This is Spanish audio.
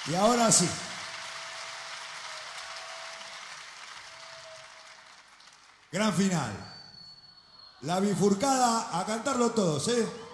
Y ahora sí. Gran final. La bifurcada, a cantarlo todos, ¿eh?